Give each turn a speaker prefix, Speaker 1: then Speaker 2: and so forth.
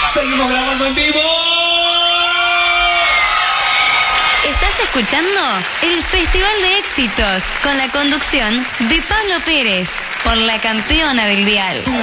Speaker 1: Seguimos grabando en vivo.
Speaker 2: Estás escuchando el Festival de Éxitos con la conducción de Pablo Pérez por La Campeona del Dial.